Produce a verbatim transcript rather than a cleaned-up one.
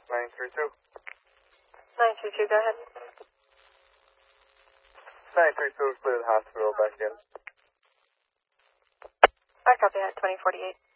nine three two. nine three two, go ahead. nine three two is clear to the hospital, back in. I copy that, twenty forty-eight.